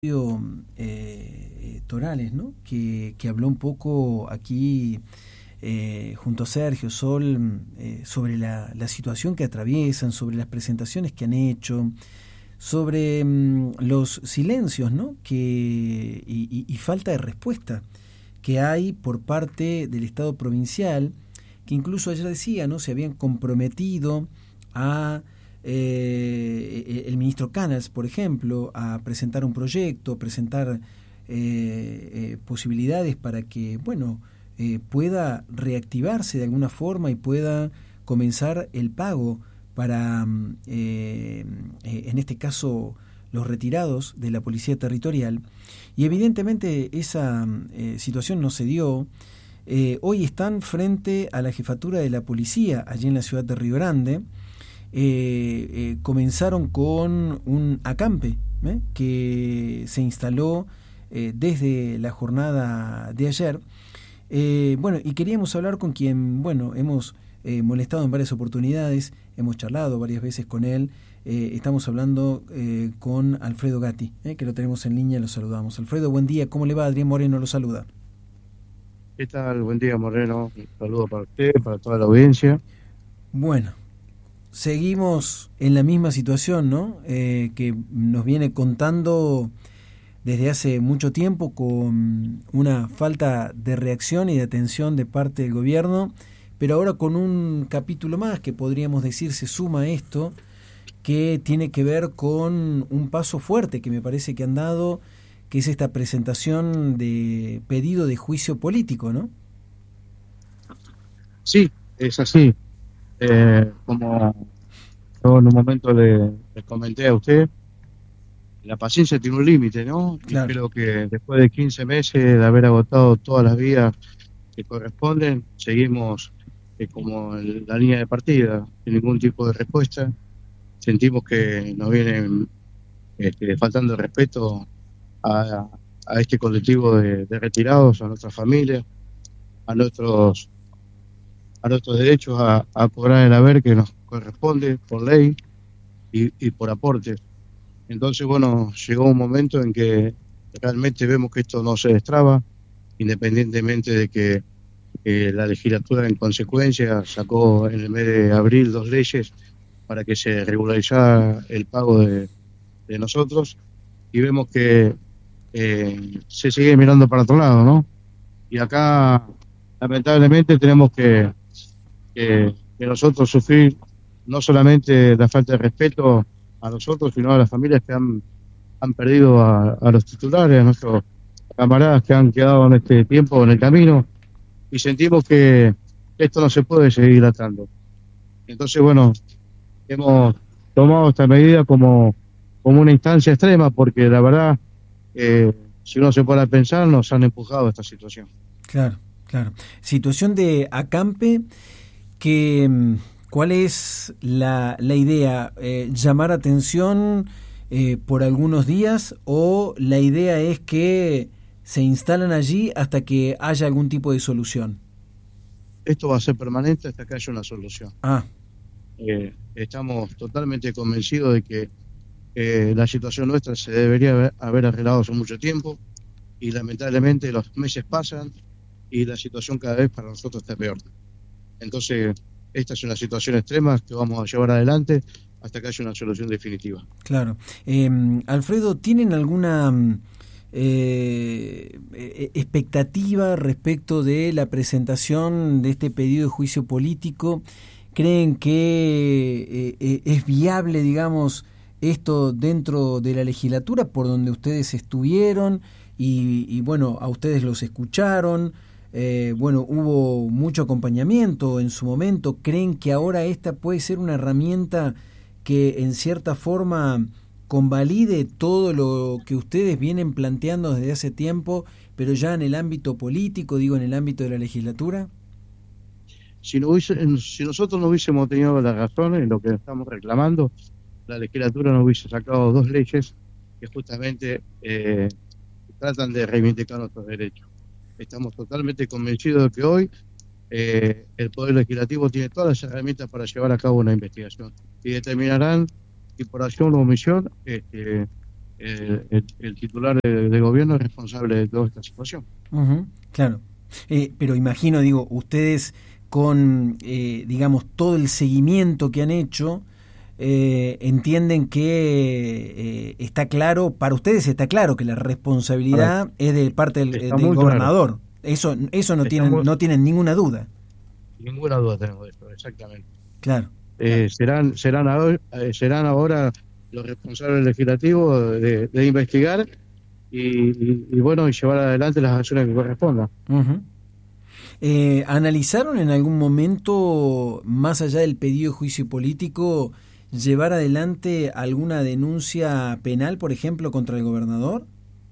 Torales, ¿no? Que habló un poco aquí junto a Sergio Sol sobre la situación que atraviesan, sobre las presentaciones que han hecho, sobre los silencios, ¿no? Y falta de respuesta que hay por parte del Estado provincial, que incluso ayer decía, ¿no? Se habían comprometido a el ministro Canals, por ejemplo, a presentar un proyecto, presentar posibilidades para que, pueda reactivarse de alguna forma y pueda comenzar el pago para, en este caso, los retirados de la Policía Territorial. Y evidentemente esa situación no se dio. Hoy están frente a la jefatura de la policía allí en la ciudad de Río Grande. Comenzaron con un acampe que se instaló desde la jornada de ayer. Y queríamos hablar con quien, hemos molestado en varias oportunidades, hemos charlado varias veces con él. Estamos hablando con Alfredo Gatti, que lo tenemos en línea, lo saludamos. Alfredo, buen día, ¿cómo le va? Adrián Moreno lo saluda. ¿Qué tal? Buen día, Moreno. Un saludo para usted, para toda la audiencia. Bueno, seguimos en la misma situación, ¿no? Que nos viene contando desde hace mucho tiempo, con una falta de reacción y de atención de parte del gobierno, pero ahora con un capítulo más que podríamos decir se suma a esto, que tiene que ver con un paso fuerte que me parece que han dado, que es esta presentación de pedido de juicio político, ¿no? Sí, es así. Como yo en un momento le comenté a usted, la paciencia tiene un límite, ¿no? Y Claro. creo que después de 15 meses de haber agotado todas las vías que corresponden, seguimos como en la línea de partida, sin ningún tipo de respuesta. Sentimos que nos vienen faltando el respeto a, a este colectivo de retirados, a nuestras familias, a nuestros derechos a cobrar el haber que nos corresponde por ley y por aporte. Entonces, llegó un momento en que realmente vemos que esto no se destraba, independientemente de que la legislatura en consecuencia sacó en el mes de abril 2 leyes para que se regularizara el pago de nosotros, y vemos que se sigue mirando para otro lado, ¿no? Y acá, lamentablemente, tenemos que nosotros sufrir no solamente la falta de respeto a nosotros, sino a las familias que han perdido a los titulares, a nuestros camaradas que han quedado en este tiempo en el camino, y sentimos que esto no se puede seguir dilatando. Entonces, hemos tomado esta medida como una instancia extrema, porque la verdad, si uno se pone a pensar, nos han empujado a esta situación. Claro, claro. Situación de acampe que... ¿Cuál es la idea? ¿Llamar atención por algunos días, o la idea es que se instalan allí hasta que haya algún tipo de solución? Esto va a ser permanente hasta que haya una solución. Ah. Estamos totalmente convencidos de que la situación nuestra se debería haber arreglado hace mucho tiempo, y lamentablemente los meses pasan y la situación cada vez para nosotros está peor. Entonces, esta es una situación extrema que vamos a llevar adelante hasta que haya una solución definitiva. Claro. Alfredo, ¿tienen alguna expectativa respecto de la presentación de este pedido de juicio político? ¿Creen que es viable, digamos, esto dentro de la legislatura por donde ustedes estuvieron y a ustedes los escucharon? Hubo mucho acompañamiento en su momento. ¿Creen que ahora esta puede ser una herramienta que en cierta forma convalide todo lo que ustedes vienen planteando desde hace tiempo, pero ya en el ámbito político, digo, en el ámbito de la legislatura? Si nosotros no hubiésemos tenido la razón en lo que estamos reclamando, la legislatura nos hubiese sacado 2 leyes que justamente tratan de reivindicar nuestros derechos. Estamos totalmente convencidos de que hoy el Poder Legislativo tiene todas las herramientas para llevar a cabo una investigación, y determinarán si por acción o omisión el titular de gobierno es responsable de toda esta situación. Claro. Pero imagino, digo, ustedes con, digamos, todo el seguimiento que han hecho, entienden que está claro, para ustedes está claro que la responsabilidad es de parte del gobernador. Claro. Eso no tienen ninguna duda. Ninguna duda tenemos de eso, exactamente. Claro. Serán ahora los responsables legislativos de investigar y bueno, y llevar adelante las acciones que correspondan. ¿Analizaron en algún momento, más allá del pedido de juicio político, llevar adelante alguna denuncia penal, por ejemplo, contra el gobernador?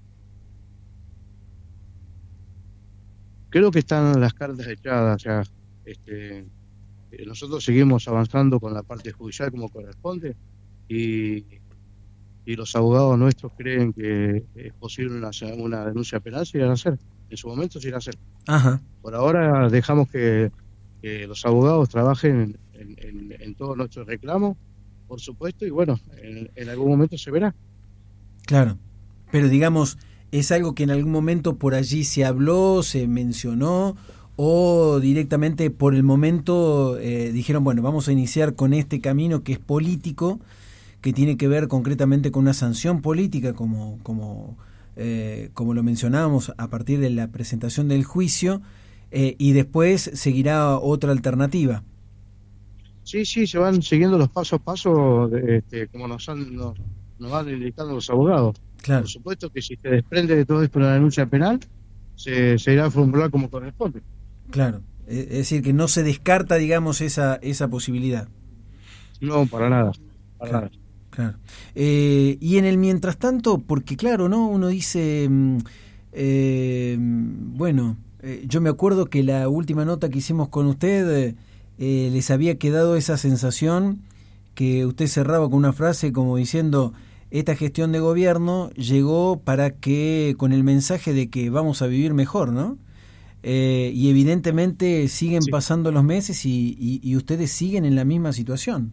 Creo que están las cartas echadas ya. Nosotros seguimos avanzando con la parte judicial como corresponde y los abogados nuestros creen que es posible una denuncia penal, se irán a hacer. En su momento se irá a hacer. Ajá. Por ahora dejamos que los abogados trabajen en todos nuestros reclamos, por supuesto, y bueno, en algún momento se verá. Claro, pero digamos, ¿es algo que en algún momento por allí se habló, se mencionó, o directamente por el momento dijeron, bueno, vamos a iniciar con este camino que es político, que tiene que ver concretamente con una sanción política, como lo mencionábamos a partir de la presentación del juicio, y después seguirá otra alternativa? Sí, se van siguiendo los pasos a paso, como nos van indicando los abogados. Claro. Por supuesto que si se desprende de todo esto una denuncia penal, se irá a formular como corresponde. Claro, es decir, que no se descarta, digamos, esa posibilidad. No, para nada. Claro. Y en el mientras tanto, porque claro, ¿no? Uno dice, yo me acuerdo que la última nota que hicimos con usted, les había quedado esa sensación que usted cerraba con una frase como diciendo, esta gestión de gobierno llegó para que, con el mensaje de que vamos a vivir mejor, ¿no? Y evidentemente siguen pasando los meses y ustedes siguen en la misma situación.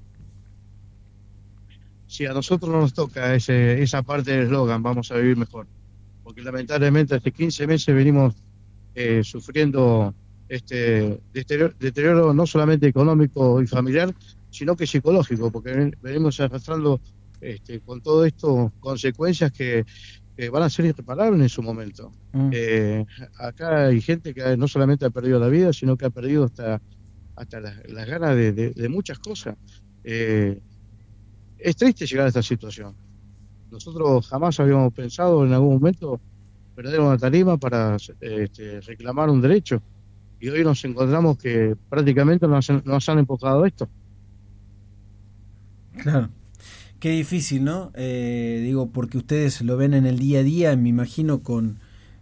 Sí, a nosotros no nos toca esa parte del eslogan, vamos a vivir mejor. Porque lamentablemente hace 15 meses venimos sufriendo deterioro no solamente económico y familiar, sino que psicológico, porque venimos arrastrando con todo esto consecuencias que van a ser irreparables en su momento. Acá hay gente que no solamente ha perdido la vida, sino que ha perdido hasta las ganas de muchas cosas. Es triste llegar a esta situación. Nosotros jamás habíamos pensado en algún momento perder una tarima para reclamar un derecho. Y hoy nos encontramos que prácticamente nos han empujado esto. Claro. Qué difícil, ¿no? Digo, porque ustedes lo ven en el día a día, me imagino, con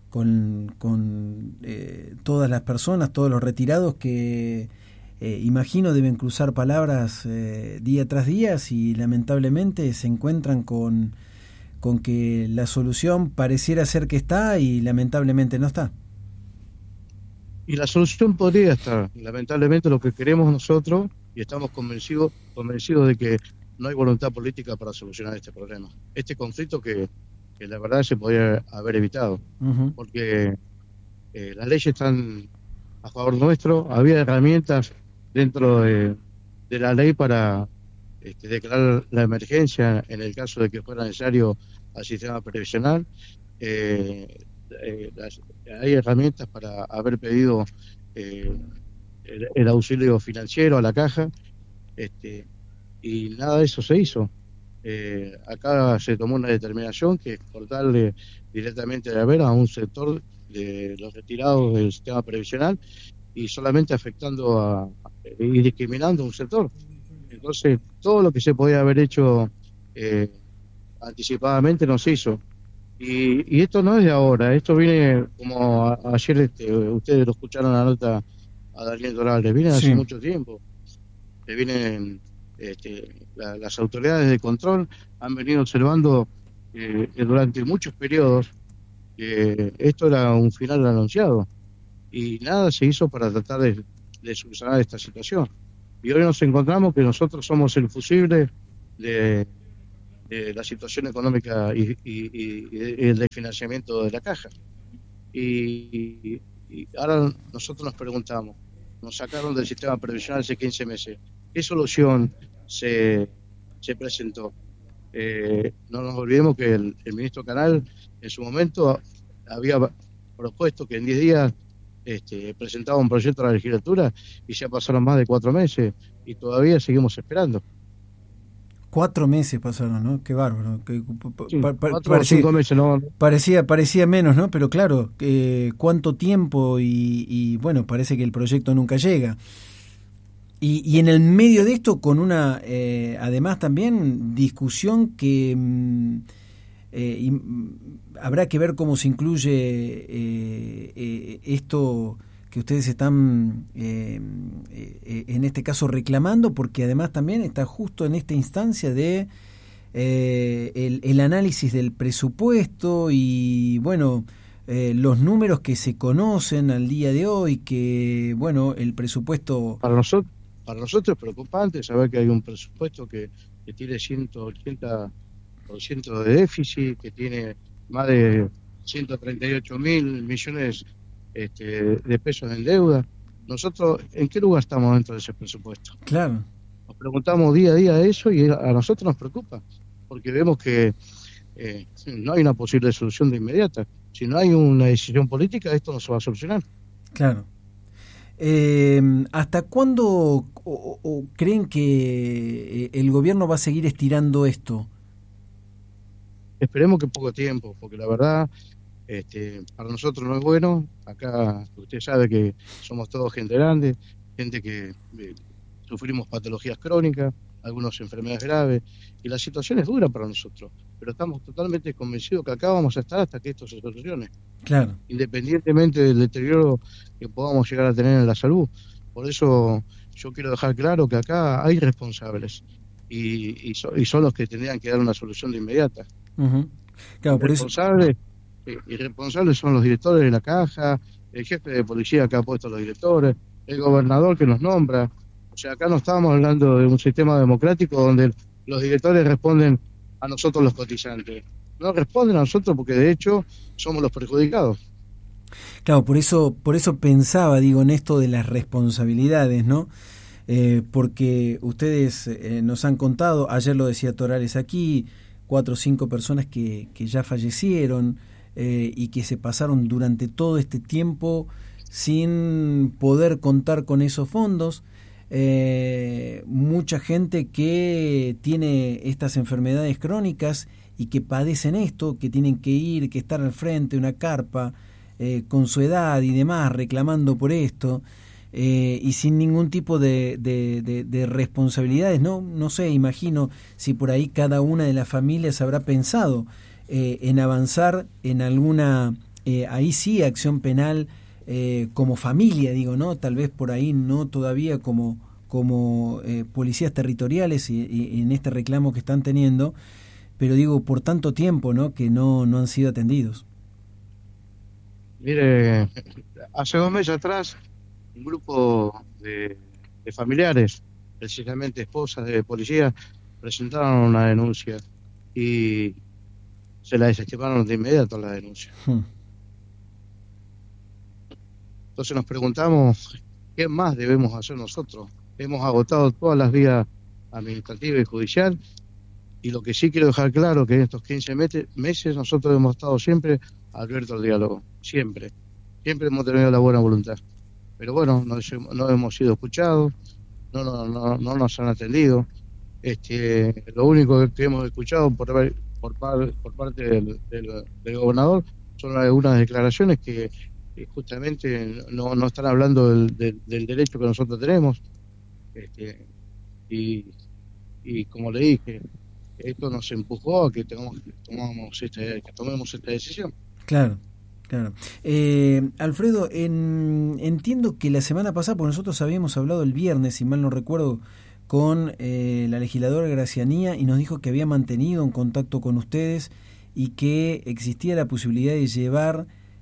todas las personas, todos los retirados que... imagino deben cruzar palabras día tras día y lamentablemente se encuentran con que la solución pareciera ser que está y lamentablemente no está. Y la solución podría estar. Lamentablemente lo que queremos nosotros, y estamos convencidos de que no hay voluntad política para solucionar este problema. Este conflicto que la verdad se podría haber evitado. Porque las leyes están a favor nuestro, había herramientas dentro de la ley para declarar la emergencia en el caso de que fuera necesario al sistema previsional. Hay herramientas para haber pedido el auxilio financiero a la caja, y nada de eso se hizo. Acá se tomó una determinación que es cortarle directamente de haber a un sector de los retirados del sistema previsional y solamente afectando y discriminando a un sector. Entonces, todo lo que se podía haber hecho anticipadamente no se hizo. Y esto no es de ahora, esto viene, como ayer ustedes lo escucharon la nota a Daniel Dorales, viene hace mucho tiempo. Vienen las autoridades de control, han venido observando durante muchos periodos que esto era un final anunciado y nada se hizo para tratar de solucionar esta situación. Y hoy nos encontramos que nosotros somos el fusible de la situación económica y el desfinanciamiento de la caja. Y ahora nosotros nos preguntamos, nos sacaron del sistema previsional hace 15 meses, ¿qué solución se presentó? No nos olvidemos que el ministro Canal en su momento había propuesto que en 10 días presentaba un proyecto a la legislatura y ya pasaron más de 4 meses y todavía seguimos esperando. 4 meses pasaron, ¿no? Qué bárbaro. Sí, 4 o 5 meses, ¿no? Parecía menos, ¿no? Pero claro, cuánto tiempo y bueno, parece que el proyecto nunca llega. Y en el medio de esto, con una, además también, discusión que habrá que ver cómo se incluye esto que ustedes están, en este caso, reclamando, porque además también está justo en esta instancia de el análisis del presupuesto y, bueno, los números que se conocen al día de hoy, que, bueno, el presupuesto... Para nosotros es preocupante saber que hay un presupuesto que tiene 180% de déficit, que tiene más de 138.000 millones de pesos en deuda. Nosotros, ¿en qué lugar estamos dentro de ese presupuesto? Claro. Nos preguntamos día a día eso y a nosotros nos preocupa, porque vemos que no hay una posible solución de inmediata. Si no hay una decisión política, esto no se va a solucionar. Claro. ¿Hasta cuándo creen que el gobierno va a seguir estirando esto? Esperemos que poco tiempo, porque la verdad para nosotros no es bueno. Acá usted sabe que somos todos gente grande, gente que sufrimos patologías crónicas, algunas enfermedades graves, y la situación es dura para nosotros, pero estamos totalmente convencidos que acá vamos a estar hasta que esto se solucione. Claro. Independientemente del deterioro que podamos llegar a tener en la salud. Por eso yo quiero dejar claro que acá hay responsables y son los que tendrían que dar una solución de inmediata. Uh-huh. Claro, por irresponsables son los directores de la caja, el jefe de policía que ha puesto a los directores, el gobernador que nos nombra. O sea, acá no estamos hablando de un sistema democrático donde los directores responden a nosotros los cotizantes. No responden a nosotros porque de hecho somos los perjudicados. Claro, por eso pensaba, digo, en esto de las responsabilidades, ¿no? Porque ustedes nos han contado, ayer lo decía Torales aquí, 4 o 5 personas que ya fallecieron y que se pasaron durante todo este tiempo sin poder contar con esos fondos. Mucha gente que tiene estas enfermedades crónicas y que padecen esto, que tienen que ir, que estar al frente de una carpa con su edad y demás, reclamando por esto, y sin ningún tipo de responsabilidades. No sé, imagino si por ahí cada una de las familias habrá pensado en avanzar en alguna, ahí sí, acción penal como familia, digo, ¿no? Tal vez por ahí no todavía como policías territoriales y en este reclamo que están teniendo, pero digo, por tanto tiempo, ¿no? Que no han sido atendidos. Mire, hace 2 meses atrás, un grupo de familiares, precisamente esposas de policía, presentaron una denuncia y se la desestimaron de inmediato la denuncia. Entonces nos preguntamos, ¿qué más debemos hacer nosotros? Hemos agotado todas las vías administrativas y judicial, y lo que sí quiero dejar claro que en estos 15 meses nosotros hemos estado siempre abiertos al diálogo, siempre hemos tenido la buena voluntad, pero bueno, no hemos sido escuchados, no nos han atendido. Lo único que hemos escuchado por parte del gobernador son algunas declaraciones que justamente no están hablando del derecho que nosotros tenemos, y como le dije, esto nos empujó a que tomemos esta decisión. Claro. Alfredo, entiendo que la semana pasada, porque nosotros habíamos hablado el viernes, si mal no recuerdo, con la legisladora Gracianía, y nos dijo que había mantenido un contacto con ustedes y que existía la posibilidad de llevar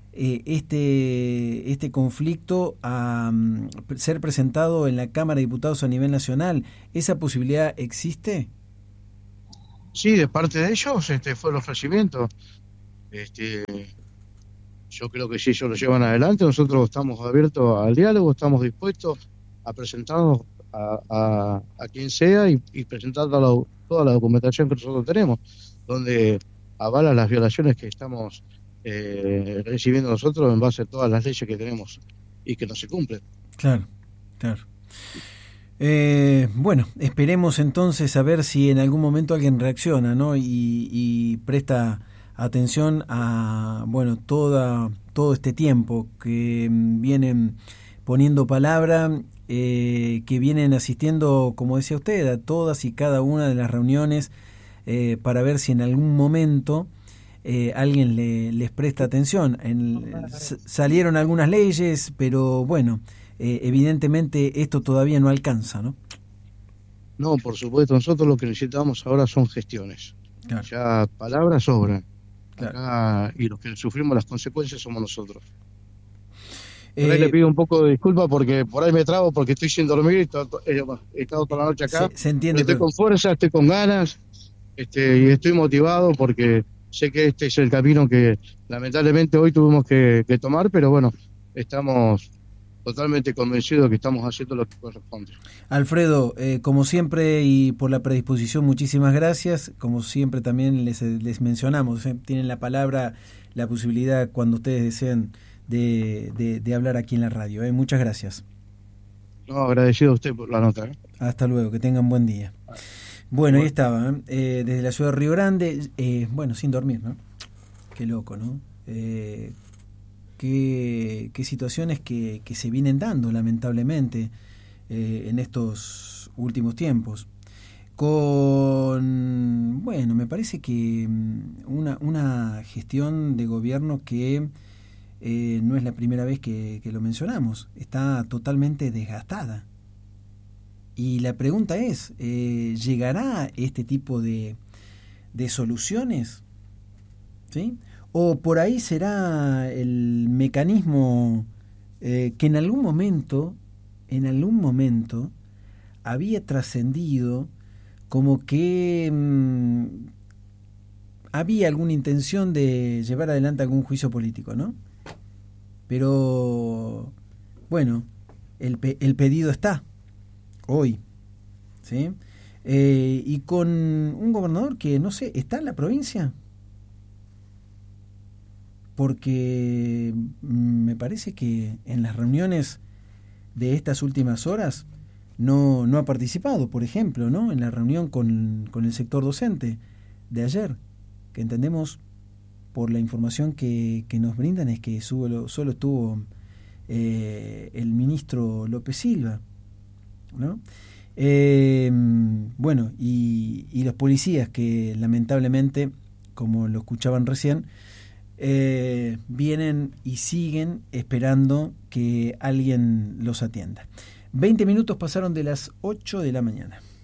este conflicto a ser presentado en la Cámara de Diputados a nivel nacional. ¿Esa posibilidad existe? Sí, de parte de ellos fue el ofrecimiento. Este, yo creo que si ellos lo llevan adelante, nosotros estamos abiertos al diálogo, estamos dispuestos a presentarnos a quien sea y presentar toda la documentación que nosotros tenemos, donde avala las violaciones que estamos recibiendo nosotros en base a todas las leyes que tenemos y que no se cumplen. Claro, claro. Bueno, esperemos entonces a ver si en algún momento alguien reacciona, ¿no? Y presta atención a, bueno, todo este tiempo que vienen poniendo palabra, que vienen asistiendo, como decía usted, a todas y cada una de las reuniones, para ver si en algún momento alguien les presta atención. Salieron algunas leyes, pero bueno, evidentemente esto todavía no alcanza, ¿no? No, por supuesto, nosotros lo que necesitamos ahora son gestiones. Claro. Ya palabras sobran. Claro. Acá, y los que sufrimos las consecuencias somos nosotros. Por ahí le pido un poco de disculpa porque por ahí me trabo porque estoy sin dormir, he estado toda la noche acá. Se entiende, estoy con fuerza, estoy con ganas, y estoy motivado porque sé que este es el camino que lamentablemente hoy tuvimos que tomar, pero bueno, estamos totalmente convencidos de que estamos haciendo lo que corresponde. Alfredo, como siempre y por la predisposición, muchísimas gracias. Como siempre también les mencionamos, tienen la palabra, la posibilidad cuando ustedes deseen de hablar aquí en la radio. Muchas gracias. No, agradecido a usted por la nota. Hasta luego, que tengan buen día. Bueno, ahí estaba, desde la ciudad de Río Grande, bueno, sin dormir, ¿no? Qué loco, ¿no? Qué situaciones que se vienen dando, lamentablemente, en estos últimos tiempos. Bueno, me parece que una gestión de gobierno que no es la primera vez que lo mencionamos, está totalmente desgastada. Y la pregunta es, ¿llegará este tipo de soluciones? ¿Sí? ¿O por ahí será el mecanismo que en algún momento había trascendido como que había alguna intención de llevar adelante algún juicio político, ¿no? Pero bueno, el pedido está hoy, ¿sí? Y con un gobernador que, no sé, ¿está en la provincia? Porque me parece que en las reuniones de estas últimas horas no ha participado, por ejemplo, ¿no? En la reunión con el sector docente de ayer, que entendemos por la información que nos brindan es que solo estuvo el ministro López Silva, ¿no? Bueno, y los policías que lamentablemente, como lo escuchaban recién, vienen y siguen esperando que alguien los atienda. 20 minutos pasaron de las 8 de la mañana.